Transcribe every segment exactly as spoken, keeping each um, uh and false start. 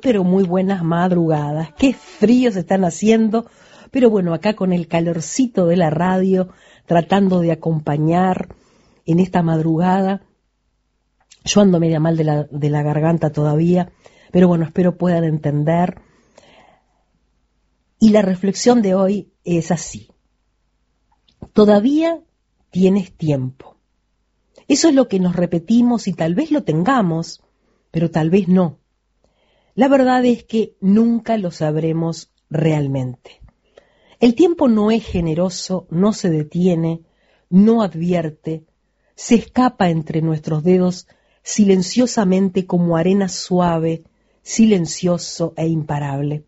pero muy buenas madrugadas. Qué fríos están haciendo, pero bueno, acá con el calorcito de la radio, tratando de acompañar en esta madrugada. Yo ando media mal de la, de la garganta todavía, pero bueno, espero puedan entender. Y la reflexión de hoy es así. Todavía tienes tiempo. Eso es lo que nos repetimos y tal vez lo tengamos, pero tal vez no. La verdad es que nunca lo sabremos realmente. El tiempo no es generoso, no se detiene, no advierte, se escapa entre nuestros dedos silenciosamente como arena suave, silencioso e imparable.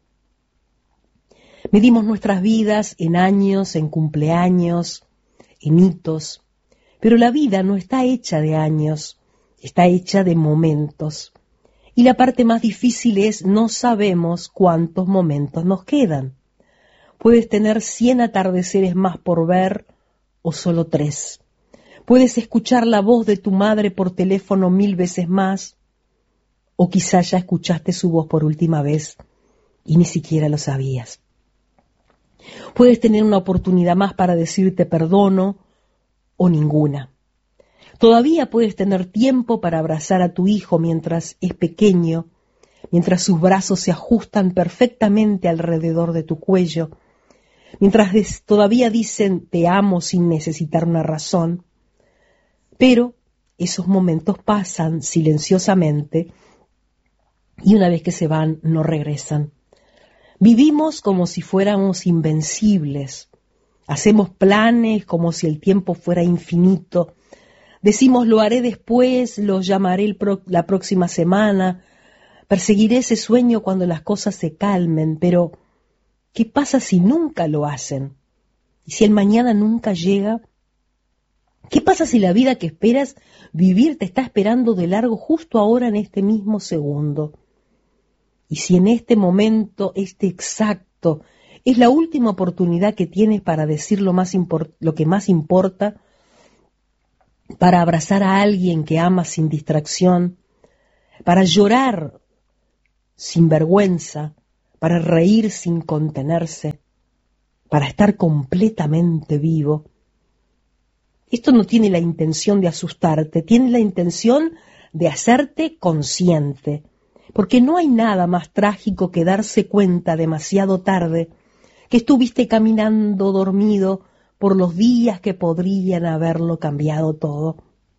Medimos nuestras vidas en años, en cumpleaños, en hitos, pero la vida no está hecha de años, está hecha de momentos. Y la parte más difícil es no sabemos cuántos momentos nos quedan. Puedes tener cien atardeceres más por ver o solo tres. Puedes escuchar la voz de tu madre por teléfono mil veces más, o quizá ya escuchaste su voz por última vez y ni siquiera lo sabías. Puedes tener una oportunidad más para decirte perdono o ninguna. Todavía puedes tener tiempo para abrazar a tu hijo mientras es pequeño, mientras sus brazos se ajustan perfectamente alrededor de tu cuello, mientras des- todavía dicen te amo sin necesitar una razón. Pero esos momentos pasan silenciosamente y una vez que se van no regresan. Vivimos como si fuéramos invencibles. Hacemos planes como si el tiempo fuera infinito. Decimos lo haré después, lo llamaré el pro- la próxima semana, perseguiré ese sueño cuando las cosas se calmen, pero ¿qué pasa si nunca lo hacen? ¿Y si el mañana nunca llega? ¿Qué pasa si la vida que esperas vivir te está esperando de largo justo ahora en este mismo segundo? Y si en este momento, este exacto, es la última oportunidad que tienes para decir lo, más import- lo que más importa, para abrazar a alguien que amas sin distracción, para llorar sin vergüenza, para reír sin contenerse, para estar completamente vivo. Esto no tiene la intención de asustarte, tiene la intención de hacerte consciente, porque no hay nada más trágico que darse cuenta demasiado tarde que estuviste caminando dormido por los días que podrían haberlo cambiado todo.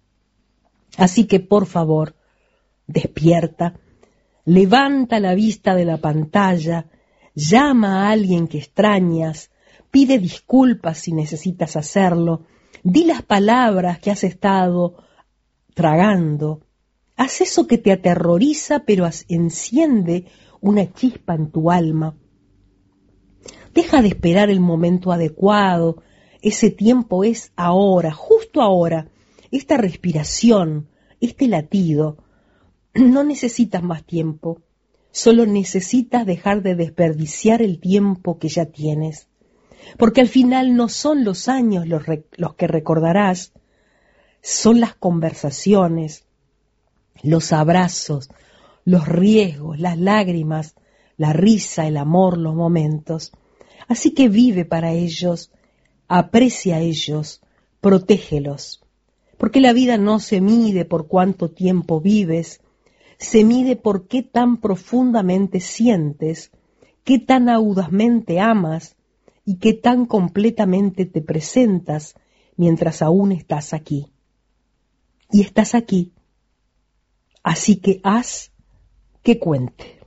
Así que, por favor, despierta, levanta la vista de la pantalla, llama a alguien que extrañas, pide disculpas si necesitas hacerlo, di las palabras que has estado tragando, haz eso que te aterroriza pero enciende una chispa en tu alma. Deja de esperar el momento adecuado, ese tiempo es ahora, justo ahora, esta respiración, este latido. No necesitas más tiempo, solo necesitas dejar de desperdiciar el tiempo que ya tienes, porque al final no son los años los, re- los que recordarás, son las conversaciones, los abrazos, los riesgos, las lágrimas, la risa, el amor, los momentos. Así que vive para ellos, aprecia ellos, protégelos, porque la vida no se mide por cuánto tiempo vives, se mide por qué tan profundamente sientes, qué tan audazmente amas y qué tan completamente te presentas mientras aún estás aquí. Y estás aquí, así que haz que cuente.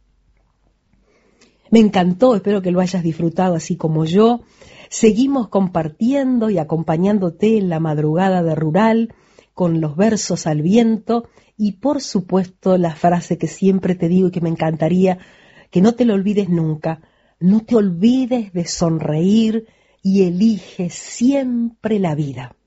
Me encantó, espero que lo hayas disfrutado así como yo. Seguimos compartiendo y acompañándote en la madrugada de Rural con los versos al viento y por supuesto la frase que siempre te digo y que me encantaría que no te lo olvides nunca. No te olvides de sonreír y elige siempre la vida.